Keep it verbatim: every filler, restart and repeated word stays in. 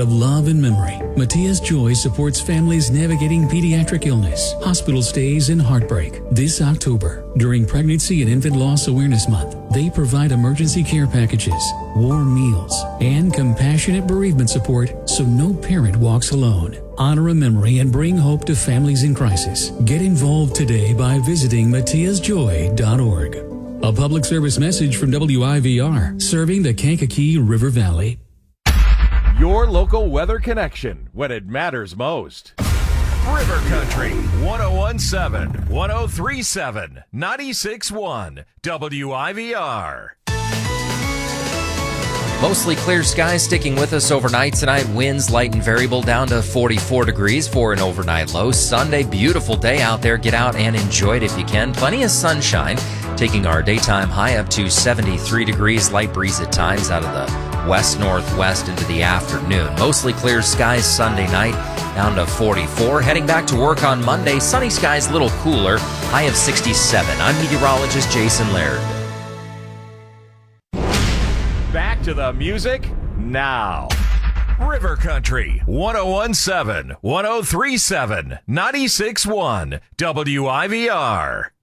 of love and memory, Matias Joy supports families navigating pediatric illness, hospital stays, and heartbreak. This October, during Pregnancy and Infant Loss Awareness Month, they provide emergency care packages, warm meals, and compassionate bereavement support so no parent walks alone. Honor a memory and bring hope to families in crisis. Get involved today by visiting matias joy dot org. A public service message from W I V R, serving the Kankakee River Valley. Your local weather connection when it matters most. River Country, one oh one point seven, one oh three point seven, ninety-six point one, W I V R. Mostly clear skies sticking with us overnight tonight. Winds light and variable down to forty-four degrees for an overnight low. Sunday, beautiful day out there. Get out and enjoy it if you can. Plenty of sunshine, taking our daytime high up to seventy-three degrees. Light breeze at times out of the west-northwest into the afternoon. Mostly clear skies Sunday night, down to forty-four. Heading back to work on Monday. Sunny skies, a little cooler. High of sixty-seven. I'm meteorologist Jason Laird. Back to the music now. River Country, one oh one point seven, one oh three point seven, ninety-six point one, W I V R.